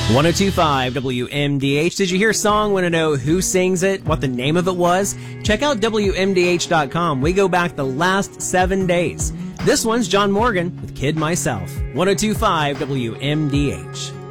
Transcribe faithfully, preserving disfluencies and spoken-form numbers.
one oh two point five W M D H. Did you hear a song? Want to know who sings it? What the name of it was? Check out W M D H dot com. We go back the last seven days. This one's John Morgan with Kid Myself. one oh two point five W M D H.